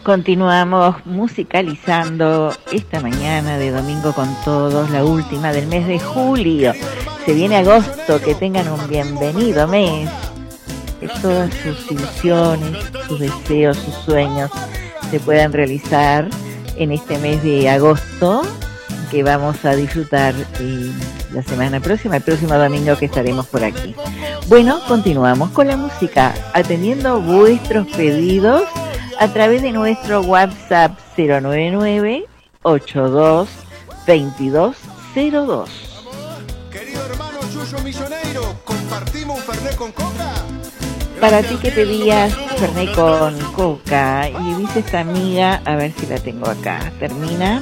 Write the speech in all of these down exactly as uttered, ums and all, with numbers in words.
Continuamos musicalizando esta mañana de Domingo con Todos, la última del mes de julio. Se viene agosto, que tengan un bienvenido mes. Que todas sus ilusiones, sus deseos, sus sueños se puedan realizar en este mes de agosto, que vamos a disfrutar eh, la semana próxima, el próximo domingo que estaremos por aquí. Bueno, continuamos con la música, atendiendo vuestros pedidos a través de nuestro WhatsApp cero nueve nueve, ocho dos, veintidós cero dos. Querido hermano Yuyo Milloneiro, ¿compartimos un fernet con coca? Para ti que pedías fernet con coca, y dice esta amiga, a ver si la tengo acá, termina...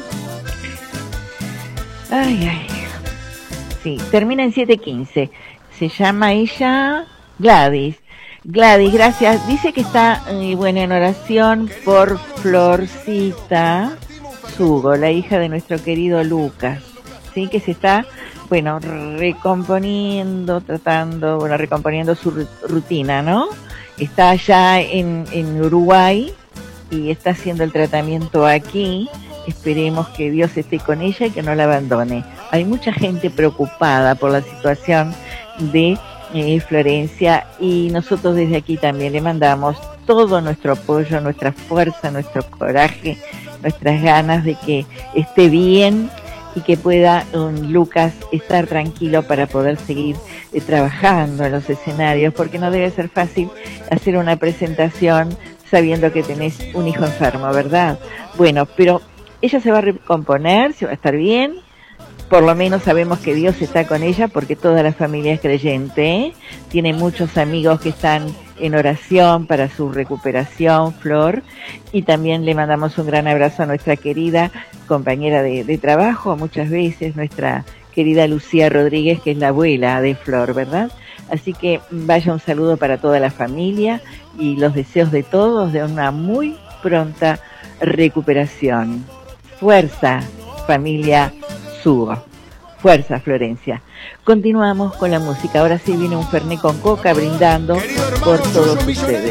Ay, ay, sí, termina en siete quince. Se llama ella Gladys. Gladys, gracias. Dice que está, eh, bueno, en oración por Florcita Sugo, la hija de nuestro querido Lucas, sí, que se está, bueno, recomponiendo, tratando, bueno, recomponiendo su rutina, ¿no? Está allá en, en Uruguay y está haciendo el tratamiento aquí. Esperemos que Dios esté con ella y que no la abandone. Hay mucha gente preocupada por la situación de eh, Florencia, y nosotros desde aquí también le mandamos todo nuestro apoyo, nuestra fuerza, nuestro coraje, nuestras ganas de que esté bien y que pueda um, Lucas estar tranquilo para poder seguir eh, trabajando en los escenarios, porque no debe ser fácil hacer una presentación sabiendo que tenés un hijo enfermo, ¿verdad? Bueno, pero ella se va a recomponer, se va a estar bien. Por lo menos sabemos que Dios está con ella, porque toda la familia es creyente, ¿eh? Tiene muchos amigos que están en oración para su recuperación, Flor. Y también le mandamos un gran abrazo a nuestra querida compañera de, de trabajo, muchas veces, nuestra querida Lucía Rodríguez, que es la abuela de Flor, ¿verdad? Así que vaya un saludo para toda la familia y los deseos de todos de una muy pronta recuperación. Fuerza, familia Sugo. Fuerza, Florencia. Continuamos con la música. Ahora sí viene un fernet con coca brindando por todos ustedes.